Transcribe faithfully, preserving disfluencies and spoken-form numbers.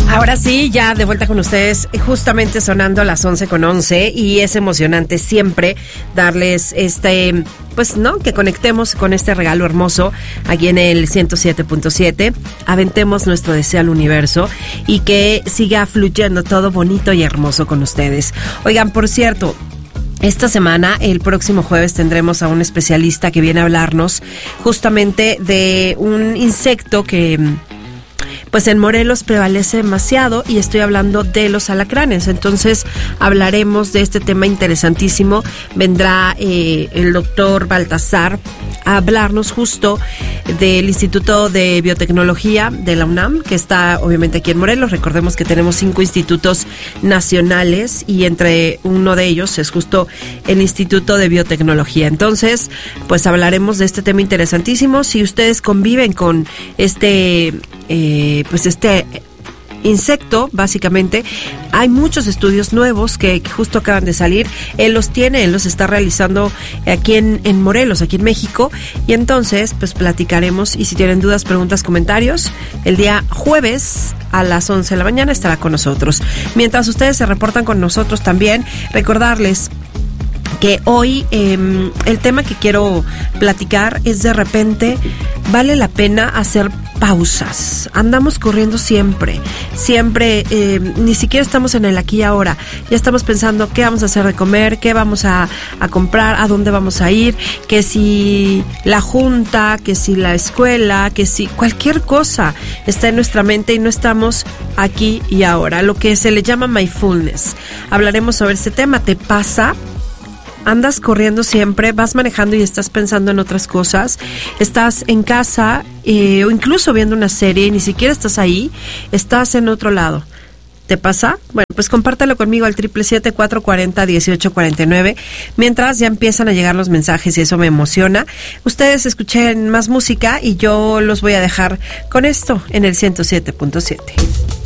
Ahora sí, ya de vuelta con ustedes, justamente sonando a las once con once, y es emocionante siempre darles este, pues no, que conectemos con este regalo hermoso aquí en el ciento siete punto siete, aventemos nuestro deseo al universo y que siga fluyendo todo bonito y hermoso con ustedes. Oigan, por cierto, esta semana, el próximo jueves, tendremos a un especialista que viene a hablarnos justamente de un insecto que pues en Morelos prevalece demasiado, y estoy hablando de los alacranes. Entonces hablaremos de este tema interesantísimo. Vendrá eh, el doctor Baltasar a hablarnos justo del Instituto de Biotecnología de la UNAM, que está obviamente aquí en Morelos. Recordemos que tenemos cinco institutos nacionales y entre uno de ellos es justo el Instituto de Biotecnología. Entonces, pues hablaremos de este tema interesantísimo. Si ustedes conviven con este eh, pues este insecto, básicamente, hay muchos estudios nuevos que, que justo acaban de salir. Él los tiene, él los está realizando aquí en, en Morelos, aquí en México, y entonces pues platicaremos, y si tienen dudas, preguntas, comentarios, el día jueves a las once de la mañana estará con nosotros. Mientras ustedes se reportan con nosotros también, recordarles que hoy eh, el tema que quiero platicar es: de repente vale la pena hacer pausas. Andamos corriendo siempre, siempre, eh, ni siquiera estamos en el aquí y ahora. Ya estamos pensando qué vamos a hacer de comer, qué vamos a, a comprar, a dónde vamos a ir, que si la junta, que si la escuela, que si cualquier cosa está en nuestra mente y no estamos aquí y ahora, lo que se le llama mindfulness. Hablaremos sobre este tema. ¿Te pasa? Andas corriendo siempre, vas manejando y estás pensando en otras cosas, estás en casa eh, o incluso viendo una serie y ni siquiera estás ahí, estás en otro lado. ¿Te pasa? Bueno, pues compártelo conmigo al triple siete, cuatro cuatro cero, dieciocho cuarenta y nueve. Mientras ya empiezan a llegar los mensajes y eso me emociona. Ustedes escuchen más música y yo los voy a dejar con esto en el ciento siete punto siete.